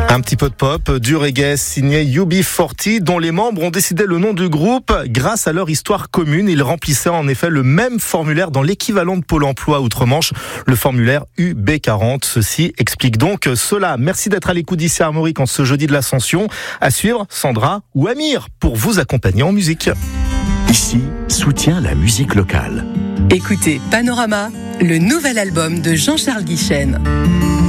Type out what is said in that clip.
Un petit peu de pop, du reggae signé UB40, dont les membres ont décidé le nom du groupe grâce à leur histoire commune. Ils remplissaient en effet le même formulaire dans l'équivalent de Pôle emploi outre-Manche, le formulaire UB40. Ceci explique donc cela. Merci d'être à l'écoute d'ici à Armorique en ce jeudi de l'Ascension. À suivre, Sandra ou Amir pour vous accompagner en musique. Ici, soutient la musique locale. Écoutez Panorama, le nouvel album de Jean-Charles Guichen.